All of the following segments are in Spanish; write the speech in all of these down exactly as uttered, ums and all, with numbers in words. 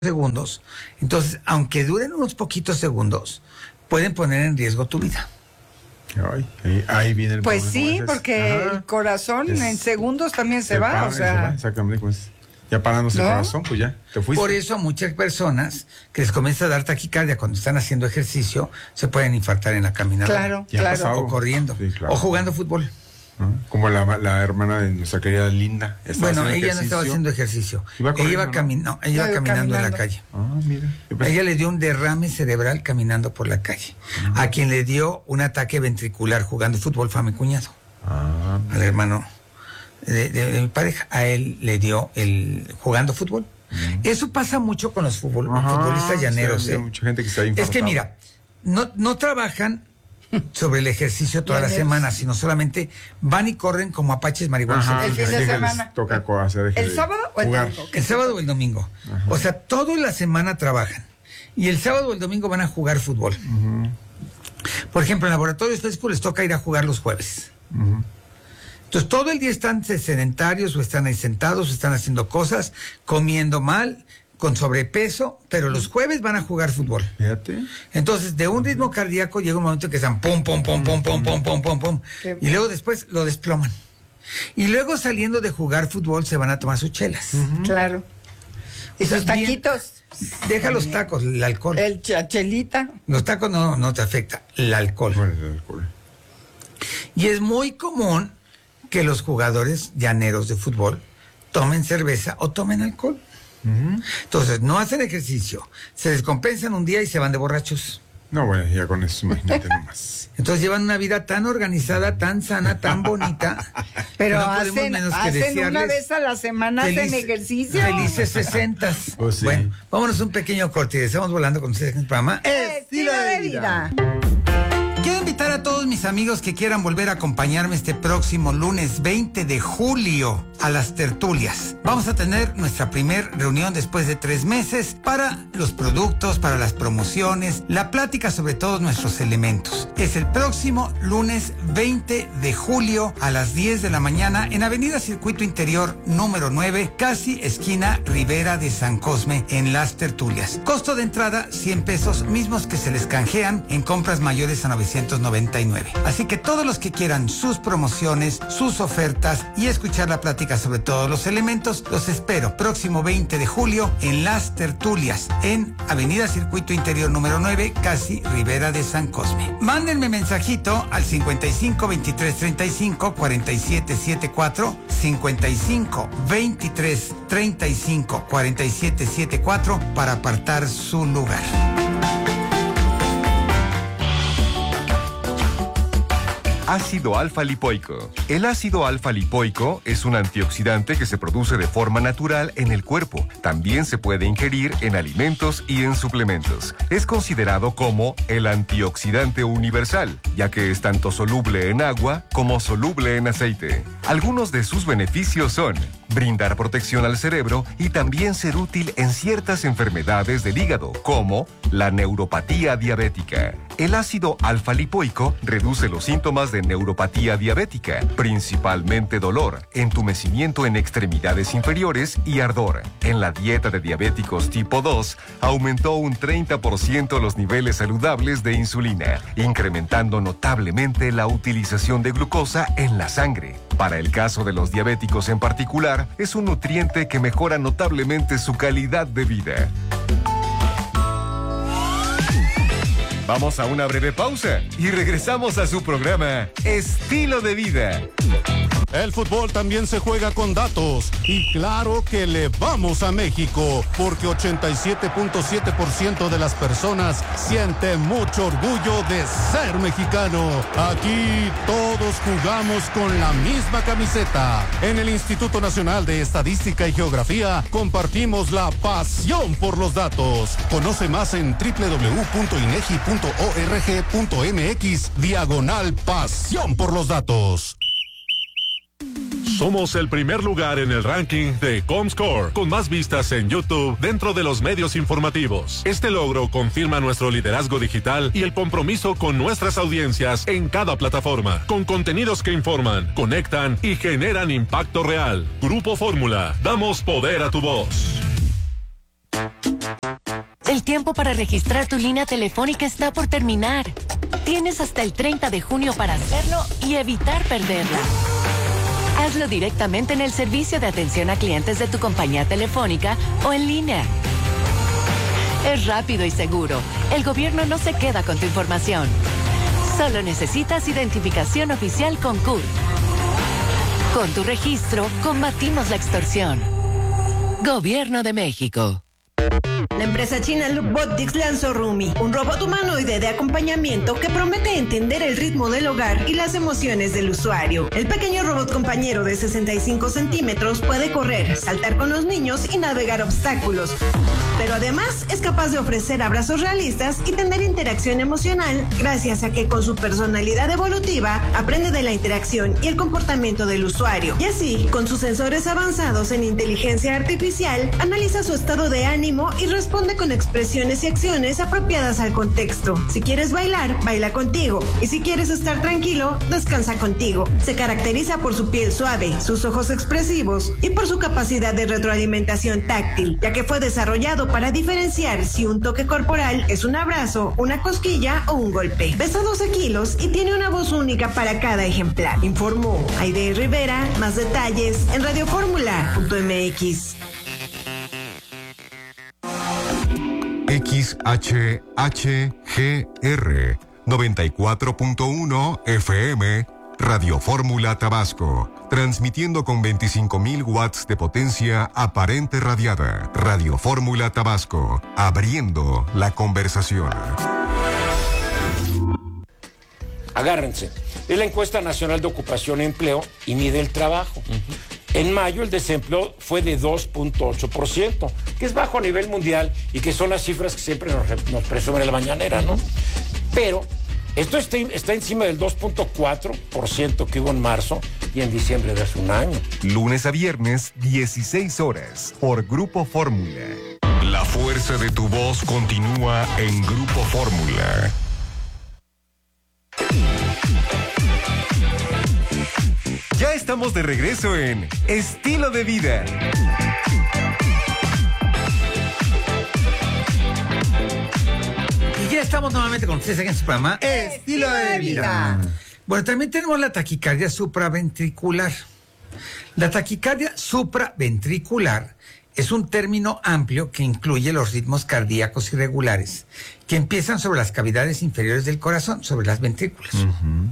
segundos. Entonces, aunque duren unos poquitos segundos, pueden poner en riesgo tu vida. Ay, ahí, ahí viene el Pues problema, sí, es, porque ajá, el corazón es, en segundos también se, se va, para, o se sea. va, exactamente, pues, ya parándose ¿no? el corazón, pues ya, te fuiste. Por eso a muchas personas que les comienza a dar taquicardia cuando están haciendo ejercicio, se pueden infartar en la caminata. Claro, Ya ha claro. pasado. O corriendo. Sí, claro. O jugando fútbol. ¿Ah? Como la, la hermana de nuestra querida Linda. estaba Bueno, haciendo ella no ejercicio. estaba haciendo ejercicio. Iba ella iba, corriendo, cami- ¿no? no, ella iba Iba caminando, en la caminando. calle. Ah, mira. Yo A pensé- ella le dio un derrame cerebral caminando por la calle. Uh-huh. A quien le dio un ataque ventricular jugando fútbol fue a mi cuñado, Ah, al hermano de, de- de mi pareja. A él le dio el jugando fútbol. uh-huh. Eso pasa mucho con los fútbol- Ajá, futbolistas llaneros. sí, hay ¿eh? mucha gente que está Es que infartada. mira, no, no trabajan sobre el ejercicio toda la Llaneros. semana, sino solamente van y corren como apaches marihuanos. Ajá, El fin de así que les semana. toca co- hacer ¿El ejercicio. sábado o el Jugar. domingo? El sábado o el domingo. Ajá. O sea, toda la semana trabajan. Y el sábado o el domingo van a jugar fútbol. Ujú, Por ejemplo, en laboratorios físicos les toca ir a jugar los jueves. ujú. Entonces, todo el día están sedentarios o están ahí sentados, o están haciendo cosas, comiendo mal, con sobrepeso, pero los jueves van a jugar fútbol. Fíjate. Entonces, de un ritmo cardíaco llega un momento que están pum, pum, pum, pum, pum, pum, pum, pum, pum. Qué- Y luego después lo desploman. Y luego saliendo de jugar fútbol se van a tomar sus chelas. Claro. Y O sea, sus bien- taquitos. Deja los tacos, el alcohol. El chachelita. Los tacos no, no te afecta, el alcohol. Bueno, el alcohol. Y es muy común que los jugadores llaneros de fútbol tomen cerveza o tomen alcohol. Ujú. Entonces, no hacen ejercicio, se descompensan un día y se van de borrachos. No, bueno, ya con eso, imagínate nomás. Entonces llevan una vida tan organizada, tan sana, tan bonita. Pero que no podemos hacen, menos que hacen una desearles vez a la semana, hacen feliz- ejercicio. Felices sesentas. Pues sí. Bueno, vámonos un pequeño corte y estamos volando con ustedes en el programa. Estilo de vida. Quiero invitar a todos mis amigos que quieran volver a acompañarme este próximo lunes veinte de julio a las tertulias. Vamos a tener nuestra primer reunión después de tres meses para los productos, para las promociones, la plática sobre todos nuestros elementos. Es el próximo lunes veinte de julio a las diez de la mañana en Avenida Circuito Interior número nueve, casi esquina Rivera de San Cosme, en las tertulias. Costo de entrada cien pesos, mismos que se les canjean en compras mayores a novecientos noventa y nueve. Así que todos los que quieran sus promociones, sus ofertas y escuchar la plática sobre todos los elementos, los espero próximo veinte de julio en las tertulias en Avenida Circuito Interior número nueve, casi Rivera de San Cosme. Mándenme mensajito al cincuenta y cinco veintitrés treinta y cinco cuarenta y siete setenta y cuatro, cincuenta y cinco veintitrés treinta y cinco cuarenta y siete setenta y cuatro para apartar su lugar. Ácido alfa-lipoico. El ácido alfa-lipoico es un antioxidante que se produce de forma natural en el cuerpo. También se puede ingerir en alimentos y en suplementos. Es considerado como el antioxidante universal, ya que es tanto soluble en agua como soluble en aceite. Algunos de sus beneficios son brindar protección al cerebro y también ser útil en ciertas enfermedades del hígado, como la neuropatía diabética. El ácido alfa-lipoico reduce los síntomas de neuropatía diabética, principalmente dolor, entumecimiento en extremidades inferiores y ardor. En la dieta de diabéticos tipo dos, aumentó un treinta por ciento los niveles saludables de insulina, incrementando notablemente la utilización de glucosa en la sangre. Para el caso de los diabéticos en particular, es un nutriente que mejora notablemente su calidad de vida. Vamos a una breve pausa y regresamos a su programa Estilo de Vida. El fútbol también se juega con datos y claro que le vamos a México porque ochenta y siete punto siete por ciento de las personas siente mucho orgullo de ser mexicano. Aquí todos jugamos con la misma camiseta. En el Instituto Nacional de Estadística y Geografía compartimos la pasión por los datos. Conoce más en doble u doble u doble u punto inegi punto org punto mx diagonal pasión por los datos. Somos el primer lugar en el ranking de Comscore, con más vistas en YouTube dentro de los medios informativos. Este logro confirma nuestro liderazgo digital y el compromiso con nuestras audiencias en cada plataforma, con contenidos que informan, conectan y generan impacto real. Grupo Fórmula, damos poder a tu voz. El tiempo para registrar tu línea telefónica está por terminar. Tienes hasta el treinta de junio para hacerlo y evitar perderla. Hazlo directamente en el servicio de atención a clientes de tu compañía telefónica o en línea. Es rápido y seguro. El gobierno no se queda con tu información. Solo necesitas identificación oficial con C U R. Con tu registro, combatimos la extorsión. Gobierno de México. La empresa china Lookbotics lanzó Rumi, un robot humanoide de acompañamiento que promete entender el ritmo del hogar y las emociones del usuario. El pequeño robot compañero de sesenta y cinco centímetros puede correr, saltar con los niños y navegar obstáculos. Pero además es capaz de ofrecer abrazos realistas y tener interacción emocional gracias a que con su personalidad evolutiva aprende de la interacción y el comportamiento del usuario. Y así, con sus sensores avanzados en inteligencia artificial, analiza su estado de ánimo y responde con expresiones y acciones apropiadas al contexto. Si quieres bailar, baila contigo. Y si quieres estar tranquilo, descansa contigo. Se caracteriza por su piel suave, sus ojos expresivos y por su capacidad de retroalimentación táctil, ya que fue desarrollado para diferenciar si un toque corporal es un abrazo, una cosquilla o un golpe. Pesa doce kilos y tiene una voz única para cada ejemplar. Informó Aide Rivera. Más detalles en radioformula punto m x. X H H G R noventa y cuatro punto uno F M, Radio Fórmula Tabasco, transmitiendo con veinticinco mil watts de potencia aparente radiada. Radio Fórmula Tabasco, abriendo la conversación. Agárrense. Es la encuesta nacional de ocupación y empleo y mide el trabajo. Uh-huh. En mayo el desempleo fue de dos punto ocho por ciento, que es bajo a nivel mundial y que son las cifras que siempre nos, nos presumen en la mañanera, ¿no? Pero esto está, está encima del dos punto cuatro por ciento que hubo en marzo y en diciembre de hace un año. Lunes a viernes, dieciséis horas, por Grupo Fórmula. La fuerza de tu voz continúa en Grupo Fórmula. Ya estamos de regreso en Estilo de Vida. Y ya estamos nuevamente con ustedes aquí en su programa Estilo de Vida. Bueno, también tenemos la taquicardia supraventricular. La taquicardia supraventricular es un término amplio que incluye los ritmos cardíacos irregulares que empiezan sobre las cavidades inferiores del corazón, sobre las ventrículas. Uh-huh.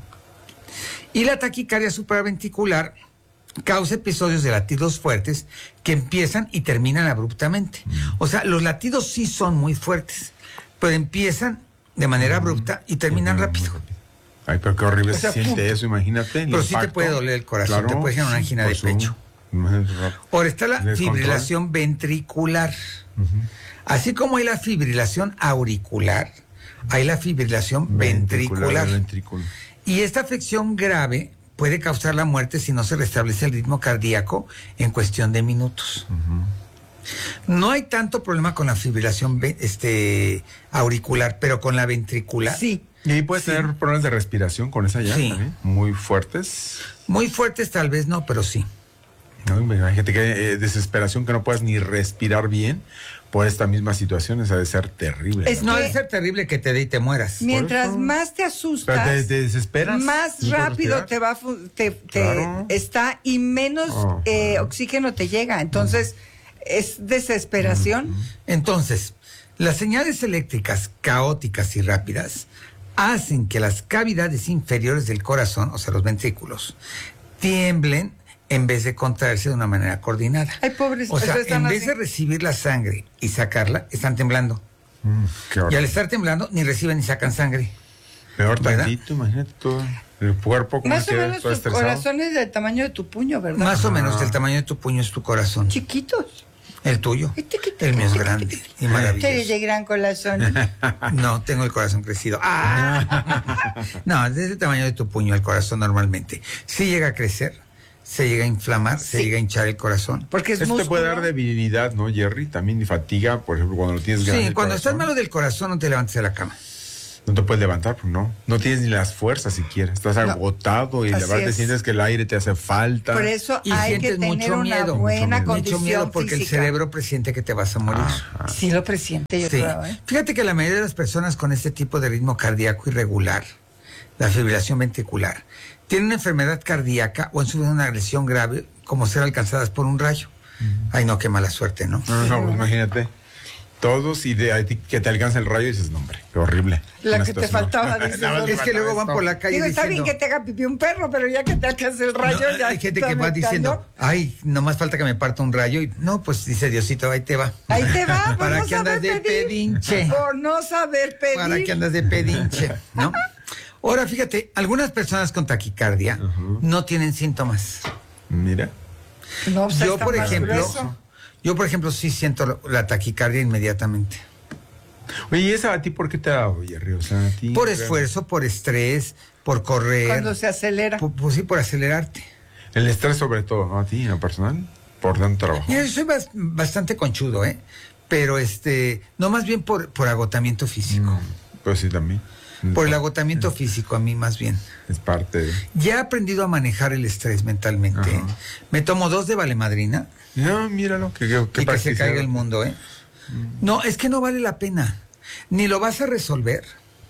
Y la taquicardia supraventricular causa episodios de latidos fuertes que empiezan y terminan abruptamente. O sea, los latidos sí son muy fuertes, pero empiezan de manera abrupta y terminan uh-huh. rápido. Ay, pero qué horrible o sea, se siente eso, imagínate. Pero sí te puede doler el corazón, claro, te puede generar una angina de pecho. Ahora está la fibrilación ventricular. Uh-huh. Así como hay la fibrilación auricular, hay la fibrilación ventricular. ventricular. Y esta afección grave puede causar la muerte si no se restablece el ritmo cardíaco en cuestión de minutos. Uh-huh. No hay tanto problema con la fibrilación este, auricular, pero con la ventricular. Sí. ¿Y ahí puede sí. tener problemas de respiración con esa llanta? Sí. ¿eh? Muy fuertes. Muy fuertes tal vez no, pero sí. No, imagínate que eh, desesperación que no puedas ni respirar bien por esta misma situación, esa debe ser terrible. Es, ¿no? no debe ser terrible que te dé y te mueras. Mientras más te asustas, te, te desesperas, más rápido te va te, te claro. está y menos oh, eh, claro. oxígeno te llega. Entonces, uh-huh. es desesperación. Uh-huh. Entonces, las señales eléctricas caóticas y rápidas hacen que las cavidades inferiores del corazón, o sea, los ventrículos, tiemblen en vez de contraerse de una manera coordinada. Ay, pobres, o sea, en vez así. de recibir la sangre y sacarla, están temblando. Mm, y al estar temblando, ni reciben ni sacan sangre. Peor tantito, imagínate todo el cuerpo. Como más o menos tu corazón es del tamaño de tu puño, ¿verdad? Más o menos ah. del tamaño de tu puño es tu corazón. Chiquitos. El tuyo. El mío es grande y maravilloso. Eres de gran corazón. No, tengo el corazón crecido. ¡Ah! No, es del tamaño de tu puño el corazón normalmente. Sí llega a crecer, se llega a inflamar, sí. se llega a hinchar el corazón. Porque es Esto músculo. te puede dar debilidad, ¿no, Jerry? También fatiga, por ejemplo, cuando lo tienes grande. Sí, cuando estás malo del corazón no te levantes de la cama. No te puedes levantar, pues no. No tienes ni las fuerzas siquiera. Estás No. agotado y Así aparte es. sientes que el aire te hace falta. Por eso Y hay que sientes tener mucho una miedo, buena mucho condición Mucho miedo porque física. el cerebro presiente que te vas a morir. Sí lo presiente, yo Sí. creo, ¿eh? Fíjate que la mayoría de las personas con este tipo de ritmo cardíaco irregular, la fibrilación ventricular, tienen una enfermedad cardíaca o han sufrido una agresión grave como ser alcanzadas por un rayo. Ay, no, qué mala suerte, ¿no? No, no, pues imagínate. Todos y de a ti que te alcanza el rayo y dices, no, hombre, qué horrible. La Una que te situación. faltaba, dices, Nada más Es que luego van faltaba por la esto. calle Digo, está bien diciendo... que te haga pipí un perro, pero ya que te alcance el rayo, No, ya hay gente está que va muy diciendo, cañón. ay, nomás falta que me parta un rayo. Y no, pues dice Diosito, ahí te va. Ahí te va, por ¿Para no qué andas saber de pedir. pedinche? Por no saber pedir. ¿Para qué andas de pedinche? ¿No? Ahora, fíjate, algunas personas con taquicardia no tienen síntomas. Mira. No, pues Yo, está por más ejemplo, grueso. yo, por ejemplo, sí siento la taquicardia inmediatamente. Oye, ¿y esa a ti por qué te ha dado, Jerry? O sea, a ti. Por esfuerzo, por estrés, por correr. Cuando se acelera. Por, pues sí, por acelerarte. El estrés sobre todo, ¿no? A ti, en lo personal, por tanto trabajo. Mira, yo soy bas- bastante conchudo, ¿eh? Pero este, no más bien por, por agotamiento físico. Mm, pues sí, también. Por el agotamiento físico, a mí más bien. Es parte de... Ya he aprendido a manejar el estrés mentalmente. Ajá. Me tomo dos de valemadrina No, míralo, que, que, y que se practicidad. caiga el mundo, ¿eh? No, es que no vale la pena. Ni lo vas a resolver,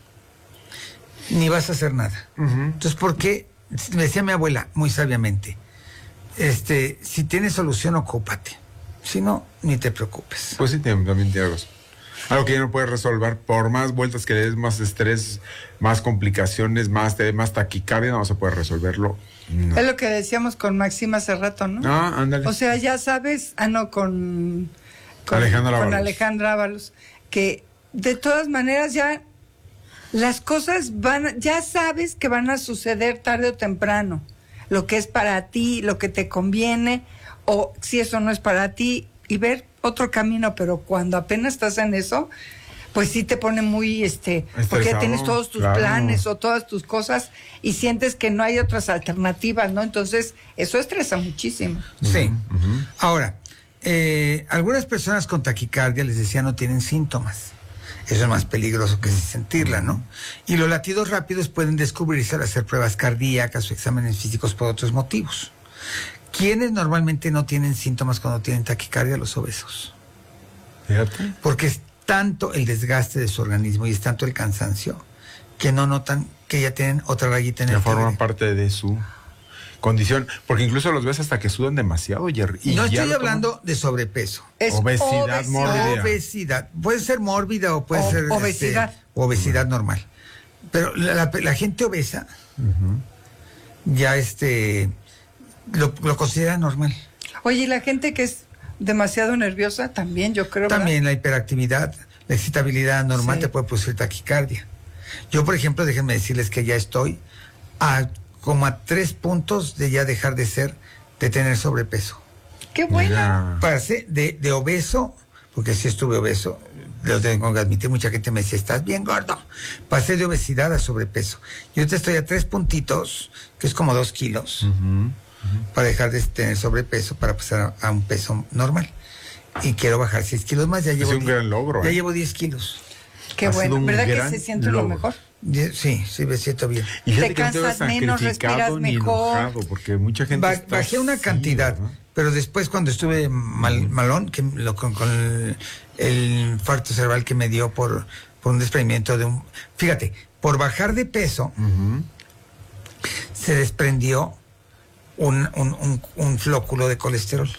ni vas a hacer nada. Ujú. Entonces, ¿por qué? Me decía mi abuela, muy sabiamente, este, si tienes solución, ocúpate. Si no, ni te preocupes. Pues sí, tiene- también tiene algo. Algo que ya no puedes resolver, por más vueltas que le des, más estrés, más complicaciones, más, te dé más taquicardia, no vas a poder resolverlo. No. Es lo que decíamos con Maxima hace rato, ¿no? Ah, ándale. O sea, ya sabes, ah, no, con, con Alejandra con Ábalos. Alejandra Ábalos, que de todas maneras ya las cosas van, ya sabes que van a suceder tarde o temprano. Lo que es para ti, lo que te conviene, o si eso no es para ti, y ver otro camino, pero cuando apenas estás en eso, pues sí te pone muy, este, porque ya Estresado, tienes todos tus claro. planes o todas tus cosas y sientes que no hay otras alternativas, ¿no? Entonces, eso estresa muchísimo. Sí. Ahora, eh, algunas personas con taquicardia, les decía, no tienen síntomas. Eso es más peligroso que sentirla, ¿no? Y los latidos rápidos pueden descubrirse al hacer pruebas cardíacas o exámenes físicos por otros motivos. ¿Quiénes normalmente no tienen síntomas cuando tienen taquicardia? Los obesos. Fíjate. Porque es tanto el desgaste de su organismo y es tanto el cansancio que no notan que ya tienen otra rayita en Ya el forman tigre. parte de su condición. Porque incluso los ves hasta que sudan demasiado, Jerry. y No ya estoy lo hablando toman. de sobrepeso. Es Obesidad mórbida. Obesidad. Puede ser mórbida o puede O- ser... este, obesidad. obesidad normal. Pero la, la- la gente obesa ya este lo, lo considera normal. Oye, y la gente que es demasiado nerviosa también, yo creo. ¿verdad? También la hiperactividad, la excitabilidad normal Sí. te puede producir taquicardia. Yo, por ejemplo, déjenme decirles que ya estoy a como a tres puntos de ya dejar de ser, de tener sobrepeso. Qué buena. Mira. Pasé de, de obeso, porque sí estuve obeso, lo tengo que admitir, mucha gente me decía, estás bien gordo. Pasé de obesidad a sobrepeso. Yo ahorita estoy a tres puntitos, que es como dos kilos, para dejar de tener sobrepeso, para pasar a, a un peso normal. Y quiero bajar seis kilos más, ya llevo, un die- gran logro, ya ¿eh? llevo diez kilos. Qué Ha sido bueno. un ¿Verdad que gran se siente lo logro. mejor? Die- Sí, sí me siento bien. Y Te fíjate que no te ves cansas menos, sacrificado respiras ni mejor. enojado, porque mucha gente Ba- está bajé una así, cantidad, ¿verdad? pero después cuando estuve mal, malón, que lo, con, con el, el infarto cerebral que me dio por, por un desprendimiento de un... Fíjate, por bajar de peso, Ujú. se desprendió un, un, un, un flóculo de colesterol.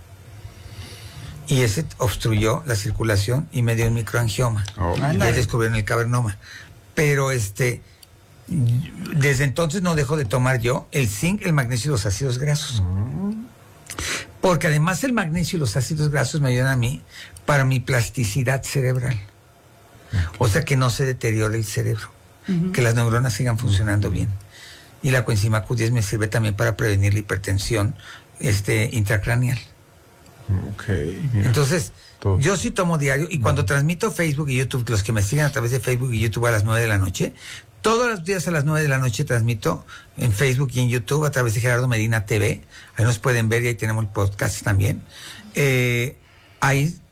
Y ese obstruyó la circulación y me dio un microangioma. Oh. Y ahí descubrieron el cavernoma. Pero este, desde entonces no dejo de tomar yo el zinc, el magnesio y los ácidos grasos. Porque además el magnesio y los ácidos grasos me ayudan a mí para mi plasticidad cerebral. O sea, que no se deteriore el cerebro, que las neuronas sigan funcionando bien. Y la coenzima Q diez me sirve también para prevenir la hipertensión este, intracraneal. Ok, mira. Entonces, Todo. yo sí tomo diario y cuando transmito Facebook y YouTube, los que me siguen a través de Facebook y YouTube a las nueve de la noche, todos los días a las nueve de la noche transmito en Facebook y en YouTube a través de Gerardo Medina T V. Ahí nos pueden ver y ahí tenemos el podcast también. Eh, ahí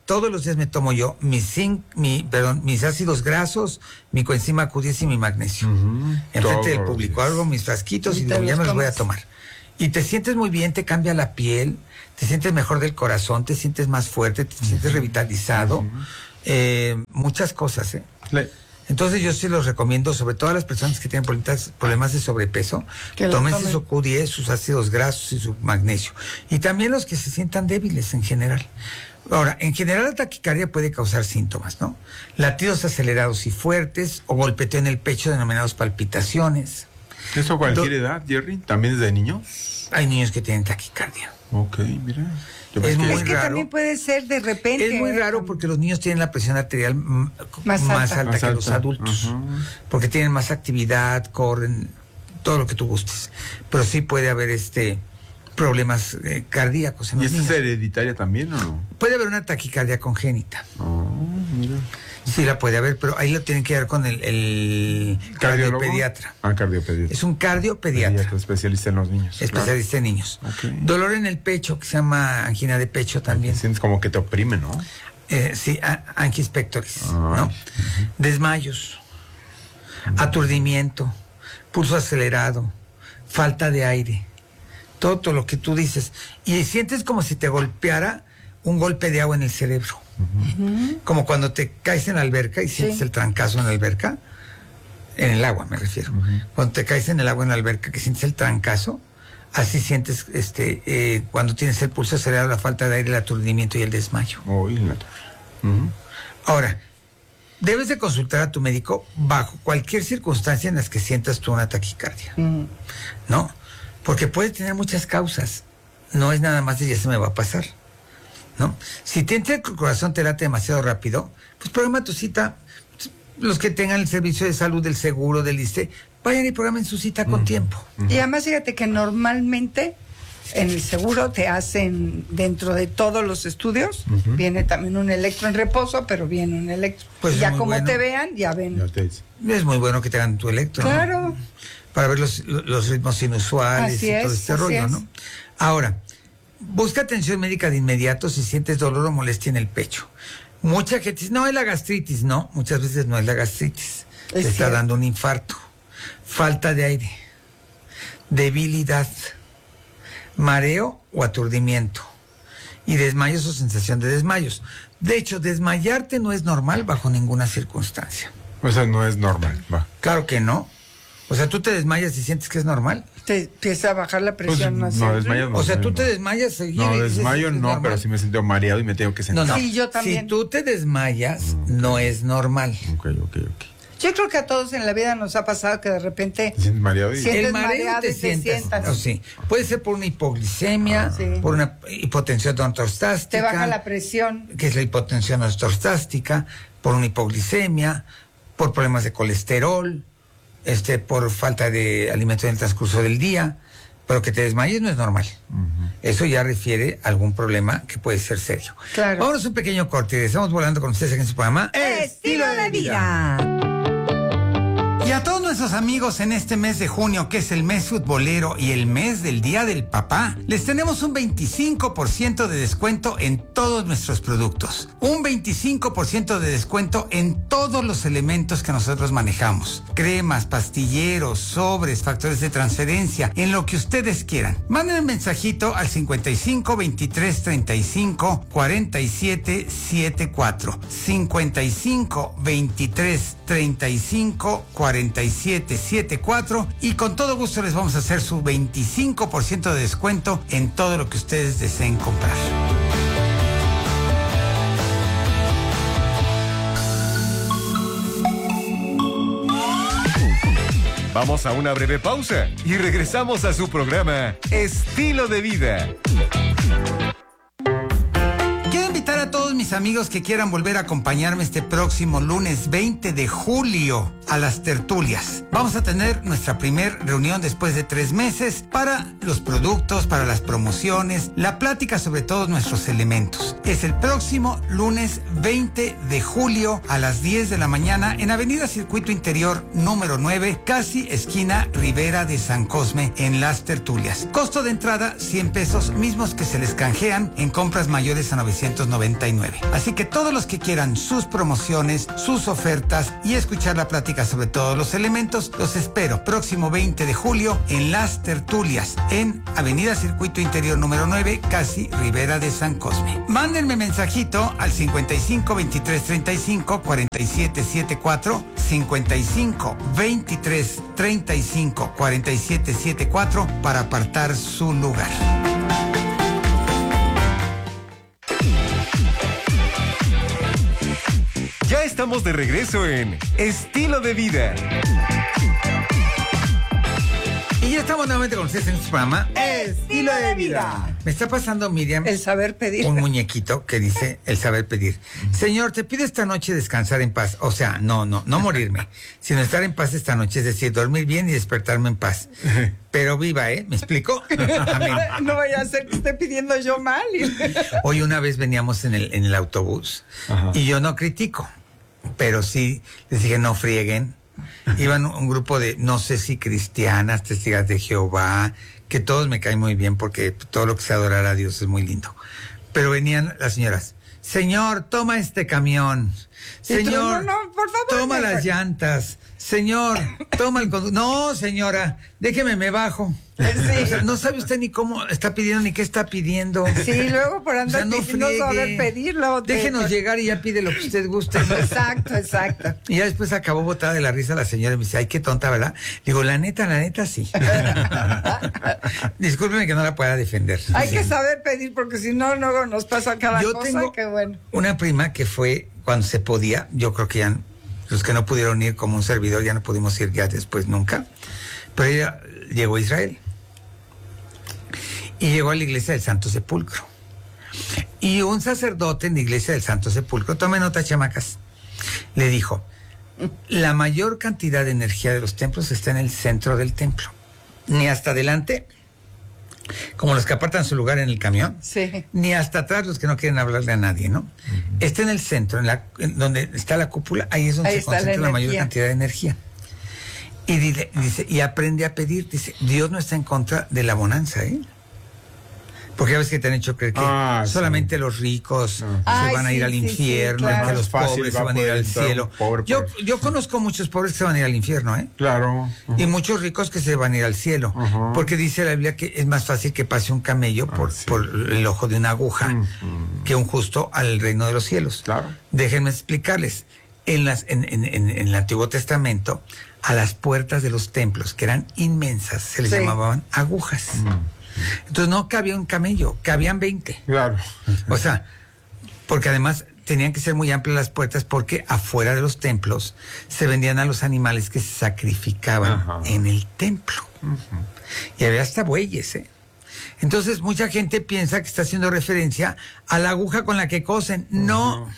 todos los días me tomo yo mis zinc, mi, perdón, mis ácidos grasos, mi coenzima Q diez y mi magnesio. Uh-huh. Enfrente del público, hago mis frasquitos y, y ya me los voy a tomar. Y te sientes muy bien, te cambia la piel, te sientes mejor del corazón, te sientes más fuerte, te uh-huh. sientes revitalizado. Uh-huh. eh, muchas cosas, ¿eh? Le- Entonces yo sí los recomiendo, sobre todo a las personas que tienen problemas, problemas de sobrepeso, tómense su Q diez, sus ácidos grasos y su magnesio. Y también los que se sientan débiles en general. Ahora, en general la taquicardia puede causar síntomas, ¿no? Latidos acelerados y fuertes, o golpeteo en el pecho denominados palpitaciones. ¿Eso a cualquier Do- edad, Jerry? ¿También desde niño? Hay niños que tienen taquicardia. Ok, mira. Es, muy es que raro. También puede ser de repente. Es muy raro porque los niños tienen la presión arterial m- más, más alta, alta más que alta. los adultos. Uh-huh. Porque tienen más actividad, corren, todo lo que tú gustes. Pero sí puede haber este problemas eh, cardíacos en ¿Y los es niños. hereditaria también o no? Puede haber una taquicardia congénita. Oh, mira. Sí la puede haber, pero ahí lo tienen que ver con el, el cardiopediatra. Ah, cardiopediatra. Es un cardiopediatra. Pediatra, especialista en los niños. Especialista claro. en niños. Okay. Dolor en el pecho, que se llama angina de pecho también. Sientes como que te oprime, ¿no? Eh, sí, angis pectoris, ¿no? Uh-huh. Desmayos, uh-huh. aturdimiento, pulso acelerado, falta de aire, todo, todo lo que tú dices. Y sientes como si te golpeara un golpe de agua en el cerebro. Uh-huh. Como cuando te caes en la alberca y sientes sí. el trancazo en la alberca, en el agua me refiero. Uh-huh. Cuando te caes en el agua en la alberca, que sientes el trancazo, así sientes este eh, cuando tienes el pulso acelerado, la falta de aire, el aturdimiento y el desmayo. Oh, uh-huh. Ahora, debes de consultar a tu médico bajo cualquier circunstancia en las que sientas tú una taquicardia. Uh-huh. ¿No? Porque puede tener muchas causas. No es nada más de ya se me va a pasar. ¿No? Si te entra el corazón, te late demasiado rápido, pues programa tu cita. Los que tengan el servicio de salud del seguro, del I S S S T E, vayan y programen su cita con uh-huh. tiempo. Uh-huh. Y además fíjate que normalmente en el seguro te hacen, dentro de todos los estudios, uh-huh. viene también un electro en reposo, pero viene un electro. Pues y ya como bueno. te vean, ya ven. Ya es muy bueno que te hagan tu electro. Claro. ¿no? Para ver los, los ritmos inusuales así y es, todo este rollo, es. ¿no? Ahora, busca atención médica de inmediato si sientes dolor o molestia en el pecho. Mucha gente dice, no, es la gastritis. No, muchas veces no es la gastritis. Es Te cierto. está dando un infarto. Falta de aire. Debilidad. Mareo o aturdimiento. Y desmayos o sensación de desmayos. De hecho, desmayarte no es normal bajo ninguna circunstancia. O sea, no es normal, va. Claro que no. O sea, ¿tú te desmayas y sientes que es normal? Te empieza a bajar la presión. Pues, no, desmayas no. O sea, no, tú no. te desmayas seguido. No, desmayo no, normal. Pero sí me siento mareado y me tengo que sentar. No, no. Sí, yo también. Si tú te desmayas, mm, no es normal. Ok, ok, ok. Yo creo que a todos en la vida nos ha pasado que de repente... ¿Te sientes mareado? Y... El mareo te, te sientas. No, sí. Puede ser por una hipoglicemia, ah, sí. por una hipotensión ortostástica. Te baja la presión. Que es la hipotensión ortostástica, por una hipoglicemia, por problemas de colesterol, este, por falta de alimento en el transcurso del día, pero que te desmayes no es normal. Uh-huh. Eso ya refiere a algún problema que puede ser serio. Claro. Vámonos un pequeño corte. Estamos volando con ustedes aquí en su programa Estilo de Vida. Y a todos nuestros amigos en este mes de junio, que es el mes futbolero y el mes del Día del Papá, les tenemos un veinticinco por ciento de descuento en todos nuestros productos. Un veinticinco por ciento de descuento en todos los elementos que nosotros manejamos. Cremas, pastilleros, sobres, factores de transferencia, en lo que ustedes quieran. Manden un mensajito al cincuenta y cinco, veintitrés, treinta y cinco, cuarenta y siete, setenta y cuatro. cincuenta y cinco, veintitrés, treinta y cinco, cuarenta y siete, setenta y cuatro, y con todo gusto les vamos a hacer su veinticinco por ciento de descuento en todo lo que ustedes deseen comprar. Vamos a una breve pausa y regresamos a su programa Estilo de Vida. A todos mis amigos que quieran volver a acompañarme este próximo lunes veinte de julio a las tertulias. Vamos a tener nuestra primer reunión después de tres meses para los productos, para las promociones, la plática sobre todos nuestros elementos. Es el próximo lunes veinte de julio a las diez de la mañana en Avenida Circuito Interior número nueve, casi esquina Ribera de San Cosme, en las tertulias. Costo de entrada cien pesos, mismos que se les canjean en compras mayores a novecientos noventa y nueve. nueve. Así que todos los que quieran sus promociones, sus ofertas y escuchar la plática sobre todos los elementos, los espero próximo veinte de julio en Las Tertulias, en Avenida Circuito Interior número nueve, casi Ribera de San Cosme. Mándenme mensajito al cincuenta y cinco veintitrés treinta y cinco cuarenta y siete setenta y cuatro, cincuenta y cinco veintitrés treinta y cinco cuarenta y siete setenta y cuatro para apartar su lugar. Ya estamos de regreso en Estilo de Vida. Y ya estamos nuevamente con ustedes en este programa Estilo de Vida. Me está pasando, Miriam, El saber pedir. un muñequito que dice el saber pedir. Señor, te pido esta noche descansar en paz. O sea, no, no, no morirme, sino estar en paz esta noche, es decir, dormir bien y despertarme en paz. Pero viva, ¿eh? ¿Me explico? Amén. No vaya a ser que esté pidiendo yo mal. Hoy una vez veníamos en el, en el autobús. Ajá. Y yo no critico, pero sí les dije no frieguen. Iban un grupo de, no sé si cristianas, testigos de Jehová, que todos me caen muy bien porque todo lo que sea adorar a Dios es muy lindo. Pero venían las señoras, señor, toma este camión. Señor, no, no, por favor, toma me... las llantas. Señor, toma el conductor. No, señora, déjeme, me bajo. Sí. O sea, no sabe usted ni cómo está pidiendo ni qué está pidiendo. Sí, luego por andar o sea, no diciendo saber pedirlo. Te... Déjenos llegar y ya pide lo que usted guste. Exacto, exacto. Y ya después acabó botada de la risa la señora y me dice, ay, qué tonta, ¿verdad? Digo, la neta, la neta, sí. Discúlpeme que no la pueda defender. Hay sí. que saber pedir porque si no, luego nos pasa cada yo cosa. Tengo que bueno. Una prima que fue cuando se podía, yo creo que ya los que no pudieron ir como un servidor ya no pudimos ir ya después nunca, pero ella llegó a Israel y llegó a la iglesia del Santo Sepulcro y un sacerdote en la iglesia del Santo Sepulcro, tomen nota, chamacas, le dijo, la mayor cantidad de energía de los templos está en el centro del templo, ni hasta adelante como los que apartan su lugar en el camión, sí. Ni hasta atrás los que no quieren hablarle a nadie, ¿no? Uh-huh. Está en el centro, en la, en donde está la cúpula, ahí es donde ahí se concentra la, la mayor cantidad de energía. Y dice, dice, y aprende a pedir, dice, Dios no está en contra de la bonanza, ¿eh? Porque ya ves que te han hecho creer que ah, solamente sí. los ricos no. se Ay, van a ir sí, al sí, infierno, sí, claro. que los pobres se van a ir al cielo. Pobre, yo, yo conozco muchos pobres que se van a ir al infierno, ¿eh? Claro. Uh-huh. Y muchos ricos que se van a ir al cielo. Uh-huh. Porque dice la Biblia que es más fácil que pase un camello por, ah, sí. por el ojo de una aguja uh-huh. que un justo al reino de los cielos. Claro. Déjenme explicarles. En, las, en, en, en, en el Antiguo Testamento, a las puertas de los templos, que eran inmensas, se les sí. llamaban agujas. Uh-huh. Entonces no cabía un camello, cabían veinte. Claro. O sea, porque además tenían que ser muy amplias las puertas porque afuera de los templos se vendían a los animales que se sacrificaban Ajá. en el templo. Uh-huh. Y había hasta bueyes, ¿eh? Entonces mucha gente piensa que está haciendo referencia a la aguja con la que cosen. Uh-huh. No.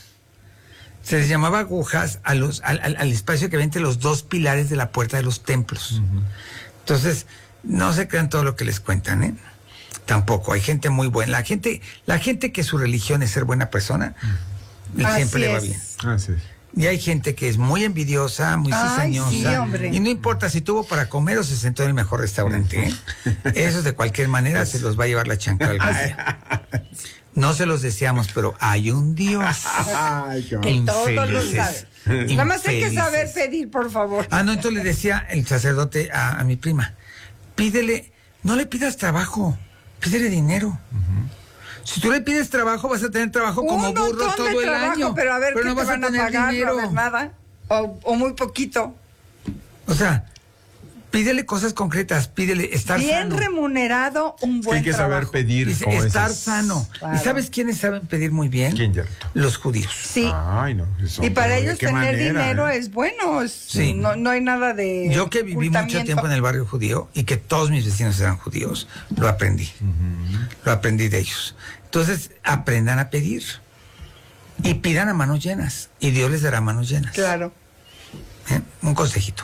Se les llamaba agujas a los, al, al, al espacio que había entre los dos pilares de la puerta de los templos. Uh-huh. Entonces, no se crean todo lo que les cuentan, ¿eh? Tampoco, hay gente muy buena. La gente, la gente que su religión es ser buena persona, mm. siempre le va bien. Así es. Y hay gente que es muy envidiosa, muy cizañosa. Sí, hombre. Y no importa si tuvo para comer o se sentó en el mejor restaurante, ¿eh? Esos de cualquier manera se los va a llevar la chancla algún día. No se los deseamos, pero hay un Dios. Ay, que todos lo saben. Nada más hay que saber pedir, por favor. Ah, no, entonces le decía el sacerdote a, a mi prima, pídele, no le pidas trabajo, pídele dinero. Uh-huh. Si tú le pides trabajo, vas a tener trabajo como un burro todo el trabajo, año. Pero a ver pero qué no te vas van a a tener pagar, dinero. No a ver nada, o, o muy poquito. O sea, pídele cosas concretas, pídele estar bien sano. Bien remunerado, un buen Hay que trabajo. saber pedir. Dice, como estar esas... sano. Claro. ¿Y sabes quiénes saben pedir muy bien? ¿Quién, Yerto? Los judíos. Sí. Ay, no. Eso, y para ellos ¿de qué tener manera, dinero eh? es bueno. Es, sí. no, no hay nada de Yo que viví mucho tiempo en el barrio judío y que todos mis vecinos eran judíos, lo aprendí. Uh-huh. Lo aprendí de ellos. Entonces, aprendan a pedir. Y pidan a manos llenas. Y Dios les dará manos llenas. Claro. ¿Eh? Un consejito.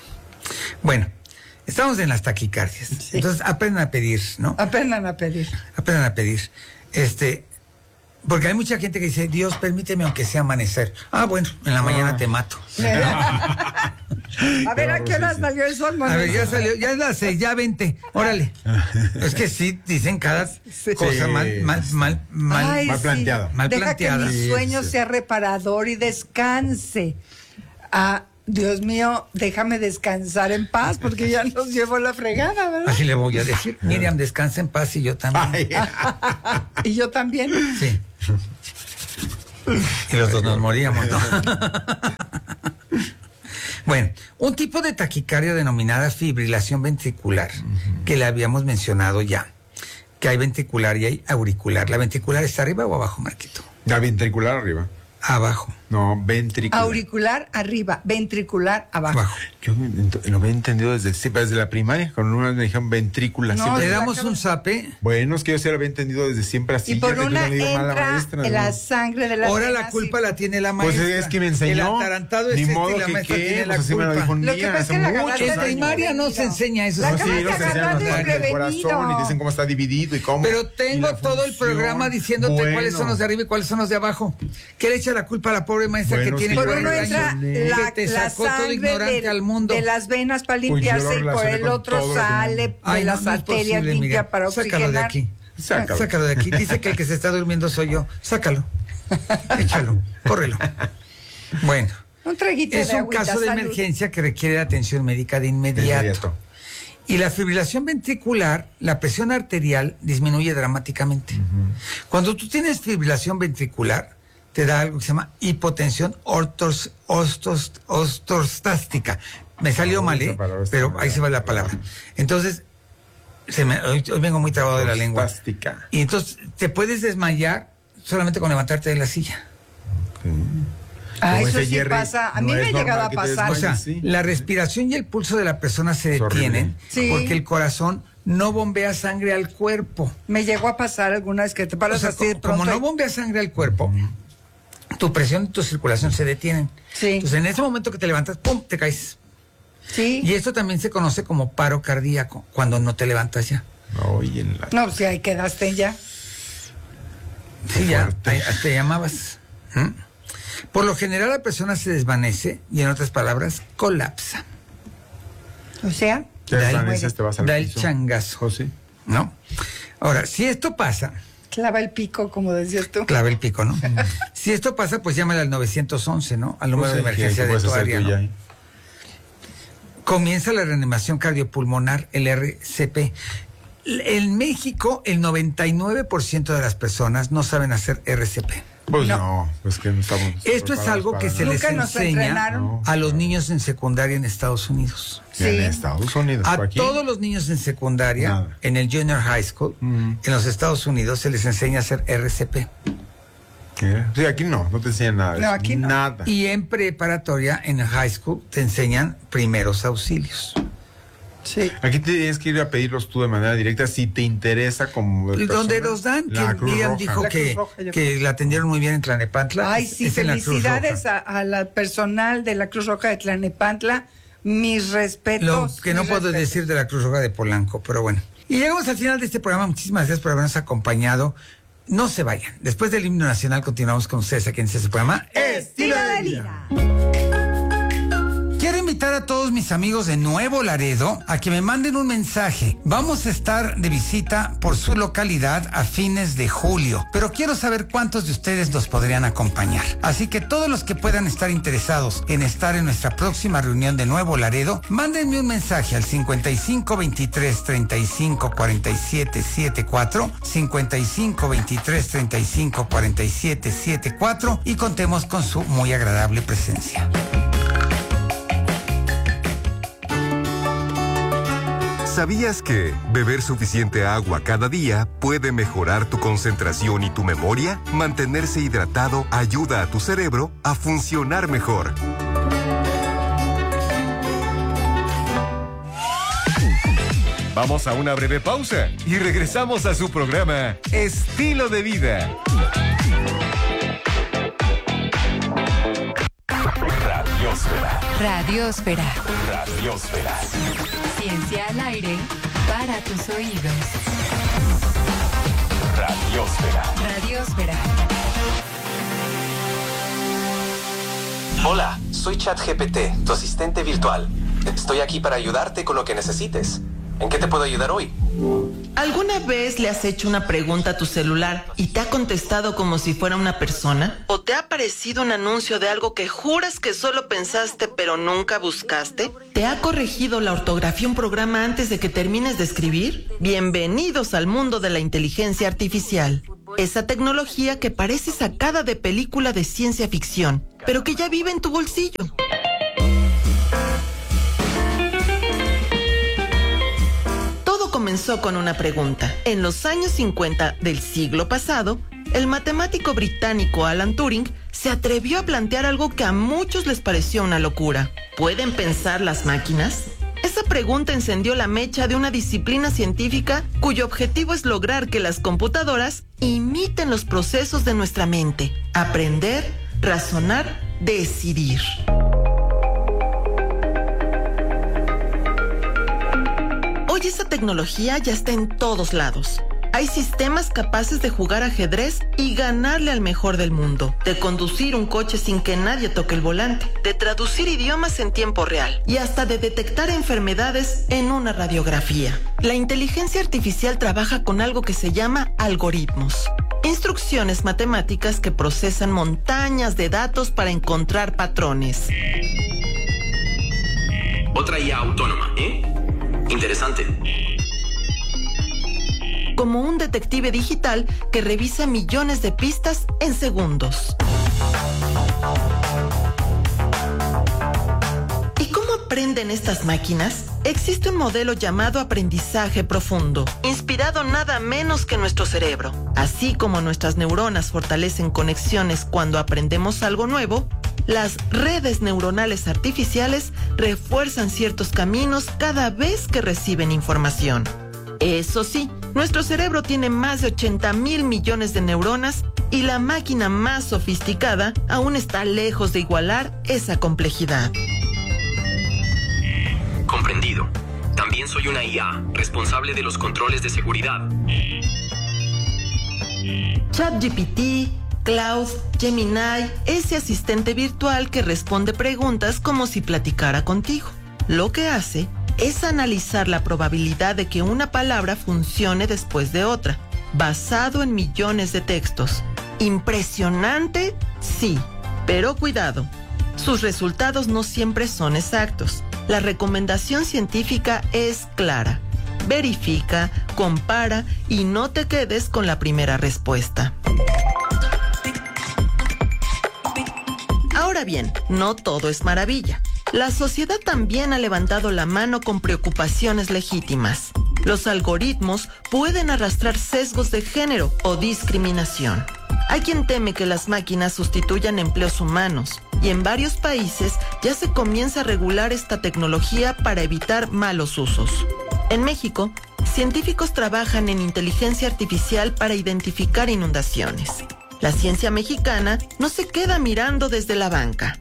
Bueno, estamos en las taquicardias. Sí. Entonces, aprendan a pedir, ¿no? Aprendan a pedir. Aprendan a pedir. Este, porque hay mucha gente que dice, Dios, permíteme aunque sea amanecer. Ah, bueno, en la mañana te mato. A ver, ¿a qué hora salió el sol, A ver, ya salió, ya es las seis, ya vente. Órale. Es que sí, dicen cada cosa Sí. mal, mal, mal, mal, Ay, mal sí. planteada. mal Deja planteada. que mi Sí, sueño sí. sea reparador y descanse. Ah, Dios mío, déjame descansar en paz porque ya nos llevo la fregada, ¿verdad? Así le voy a decir. Miriam, descansa en paz y yo también. Ay, Y yo también. Sí. Y los dos nos moríamos, ¿no? Bueno, un tipo de taquicardia denominada fibrilación ventricular, que le habíamos mencionado ya, que hay ventricular y hay auricular. ¿La ventricular está arriba o abajo, Marquito? la ventricular arriba. Abajo. No, ventricular. Auricular arriba, ventricular abajo. Abajo. Yo ent- lo había entendido desde, siempre, desde la primaria, cuando una vez me dijeron ventrícula. No, siempre- Le la damos acabo- un zape. Bueno, es que yo sí lo había entendido desde siempre así. Y por ya que una yo le digo mal a la entra maestra, en ¿no? la sangre de la Ahora la culpa la tiene la Pues maestra. es que me enseñó. El atarantado es Ni este modo y la que maestra qué, tiene la pues así me lo culpa. dijo un Lo que día, pasa es hace que la muchos agarraste En años. primaria no se enseña eso. La No, se sí, acabas nos de enseñan agarrar los del desprevenido. corazón y dicen cómo está dividido y cómo. Pero y tengo la todo el función. programa diciéndote Bueno. cuáles son los de arriba y cuáles son los de abajo. ¿Qué le echa la culpa a la pobre maestra Bueno, que tiene sí, Por yo uno lo entra relacioné. la, que te la sacó todo sangre ignorante de, al mundo? de las venas para Pues yo lo limpiarse y por relacioné el con otro todo lo que sale tenía. de Ay, las no, no es arterias posible, limpia Miguel. para Sácalo oxigenar. de aquí. Sácalo. Sácalo de aquí. Dice que el que se está durmiendo soy yo. Sácalo. Échalo. Córrelo. Bueno. Un traguito Es de un agüita, caso de salud. emergencia que requiere atención médica de inmediato. Inmediato. Y la fibrilación ventricular, la presión arterial disminuye dramáticamente. Cuando tú tienes fibrilación ventricular, te da algo que se llama hipotensión ortos, ostos, ortostástica. Me salió Uy, mal, esa ¿eh? palabra está Pero muy ahí se va la rara. palabra. Entonces, se me- hoy, hoy vengo muy trabado de la lengua. Ortostástica. Y entonces te puedes desmayar solamente con levantarte de la silla. Ah, Como eso dice sí Jerry, pasa. A mí no me es ha llegado normal a que te pasar. O sea, sí. la respiración y el pulso de la persona se Es horrible. detienen Sí. porque el corazón no bombea sangre al cuerpo. Me llegó a pasar alguna vez que te O paras sea, así de co- pronto. como no y- bombea sangre al cuerpo, tu presión y tu circulación se detienen. Sí. Entonces, en ese momento que te levantas, ¡pum!, te caes. Sí. Y esto también se conoce como paro cardíaco, cuando no te levantas ya. Oye, en la... No, pues ahí quedaste ya. Sí, ya, fuerte. ahí- te llamabas. ¿Mm? Por lo general la persona se desvanece y, en otras palabras, colapsa. O sea, Te Da el- desvaneces, te vas al Da el piso. changazo, José. ¿no? Ahora, si esto pasa, clava el pico, como decías tú. clave el pico, ¿no? Si esto pasa, pues llámale al nueve once, ¿no? Al número de Pues, ¿qué- emergencia qué de puedes tu hacer área, tú ¿no? ya ahí? Comienza la reanimación cardiopulmonar, el R C P. L- En México, el noventa y nueve por ciento de las personas no saben hacer R C P. Pues No. no, pues que no estamos. Esto es preparados algo para que se nada. les Nunca nos enseña entrenaron. a los niños en secundaria en Estados Unidos. Sí. En Estados Unidos. A por aquí. todos los niños en secundaria, Nada. en el junior high school, Mm. en los Estados Unidos, se les enseña a hacer R C P. ¿Qué? Sí, aquí no, no te enseñan nada. de No, eso. aquí no. Nada. Y en preparatoria, en high school, te enseñan primeros auxilios. Sí. Aquí tienes que ir a pedirlos tú de manera directa si te interesa como. de Donde persona. los dan, La que Cruz Miriam Roja. dijo La que, Cruz Roja, yo que la atendieron muy bien en Tlanepantla. Ay, es- sí, es en la Cruz felicidades Roja. a, a la personal de la Cruz Roja de Tlanepantla. Mis respetos. Lo que no mis puedo respetos. decir de la Cruz Roja de Polanco, pero bueno. Y llegamos al final de este programa. Muchísimas gracias por habernos acompañado. No se vayan. Después del himno nacional continuamos con ustedes aquí en este programa. Estilo de vida. Quiero invitar a todos mis amigos de Nuevo Laredo a que me manden un mensaje. Vamos a estar de visita por su localidad a fines de julio, pero quiero saber cuántos de ustedes nos podrían acompañar. Así que todos los que puedan estar interesados en estar en nuestra próxima reunión de Nuevo Laredo, mándenme un mensaje al cincuenta y cinco veintitrés treinta y cinco cuarenta y siete setenta y cuatro, cincuenta y cinco veintitrés treinta y cinco cuarenta y siete setenta y cuatro y contemos con su muy agradable presencia. ¿Sabías que beber suficiente agua cada día puede mejorar tu concentración y tu memoria? Mantenerse hidratado ayuda a tu cerebro a funcionar mejor. Vamos a una breve pausa y regresamos a su programa Estilo de Vida. Radiosfera. Radiosfera. Radiosfera. Ciencia al aire para tus oídos. Radiosfera. Radiosfera. Hola, soy ChatGPT, tu asistente virtual. Estoy aquí para ayudarte con lo que necesites. ¿En qué te puedo ayudar hoy? ¿Alguna vez le has hecho una pregunta a tu celular y te ha contestado como si fuera una persona? ¿O te ha aparecido un anuncio de algo que juras que solo pensaste pero nunca buscaste? ¿Te ha corregido la ortografía un programa antes de que termines de escribir? Bienvenidos al mundo de la inteligencia artificial. Esa tecnología que parece sacada de película de ciencia ficción, pero que ya vive en tu bolsillo. Comenzó con una pregunta. En los años cincuenta del siglo pasado, el matemático británico Alan Turing se atrevió a plantear algo que a muchos les pareció una locura. ¿Pueden pensar las máquinas? Esa pregunta encendió la mecha de una disciplina científica cuyo objetivo es lograr que las computadoras imiten los procesos de nuestra mente. Aprender, razonar, decidir. Hoy esa tecnología ya está en todos lados. Hay sistemas capaces de jugar ajedrez y ganarle al mejor del mundo, de conducir un coche sin que nadie toque el volante, de traducir idiomas en tiempo real y hasta de detectar enfermedades en una radiografía. La inteligencia artificial trabaja con algo que se llama algoritmos. Instrucciones matemáticas que procesan montañas de datos para encontrar patrones. Otra I A autónoma, ¿eh? Interesante. Como un detective digital que revisa millones de pistas en segundos. ¿Y cómo aprenden estas máquinas? Existe un modelo llamado aprendizaje profundo, inspirado nada menos que nuestro cerebro. Así como nuestras neuronas fortalecen conexiones cuando aprendemos algo nuevo, las redes neuronales artificiales refuerzan ciertos caminos cada vez que reciben información. Eso sí, nuestro cerebro tiene más de ochenta mil millones de neuronas y la máquina más sofisticada aún está lejos de igualar esa complejidad. Comprendido. También soy una I A, responsable de los controles de seguridad. ChatGPT, Cloud, Gemini, ese asistente virtual que responde preguntas como si platicara contigo. Lo que hace es analizar la probabilidad de que una palabra funcione después de otra, basado en millones de textos. ¿Impresionante? Sí, pero cuidado. Sus resultados no siempre son exactos. La recomendación científica es clara. Verifica, compara y no te quedes con la primera respuesta. Ahora bien, no todo es maravilla. La sociedad también ha levantado la mano con preocupaciones legítimas. Los algoritmos pueden arrastrar sesgos de género o discriminación. Hay quien teme que las máquinas sustituyan empleos humanos, y en varios países ya se comienza a regular esta tecnología para evitar malos usos. En México, científicos trabajan en inteligencia artificial para identificar inundaciones. La ciencia mexicana no se queda mirando desde la banca.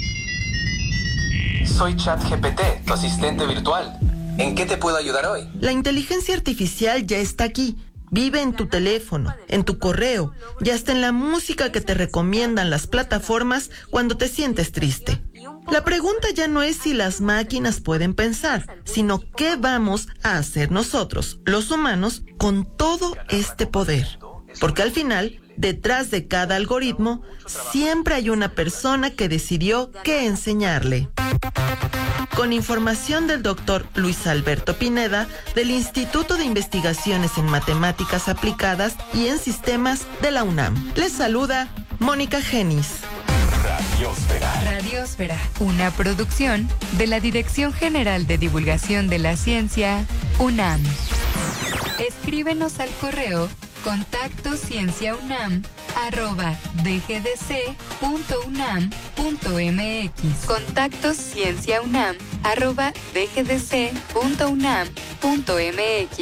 Soy ChatGPT, tu asistente virtual. ¿En qué te puedo ayudar hoy? La inteligencia artificial ya está aquí. Vive en tu teléfono, en tu correo y hasta en la música que te recomiendan las plataformas cuando te sientes triste. La pregunta ya no es si las máquinas pueden pensar, sino qué vamos a hacer nosotros, los humanos, con todo este poder. Porque al final, detrás de cada algoritmo, siempre hay una persona que decidió qué enseñarle. Con información del doctor Luis Alberto Pineda, del Instituto de Investigaciones en Matemáticas Aplicadas y en Sistemas de la UNAM. Les saluda Mónica Genis. Radiosfera. Radiosfera, una producción de la Dirección General de Divulgación de la Ciencia, UNAM. Escríbenos al correo contacto cienciaunam arroba dgdc.unam.mx. Contacto cienciaunam arroba dgdc.unam.mx.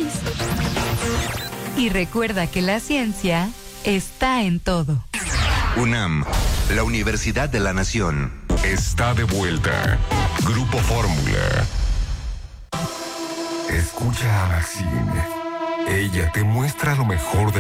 Y recuerda que la ciencia está en todo. UNAM, la Universidad de la Nación. Está de vuelta. Grupo Fórmula. Escucha a Maxine. Ella te muestra lo mejor de